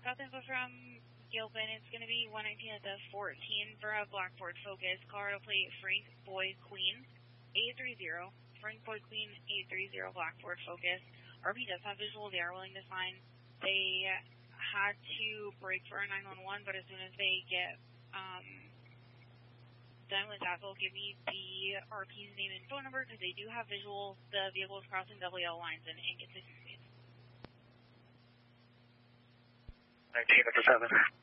got the info from Gilpin. It's going to be 119 at the 14 for a Blackboard Focus. Colorado plate Frank Boy Queen 830. Frank Boy Queen 830 Blackboard Focus. RP does have visual. They are willing to sign. They had to break for a 911, but as soon as they get done with that, they'll give me the RP's name and phone number because they do have visual. The vehicle is crossing WL lines and gets 19 at the 7.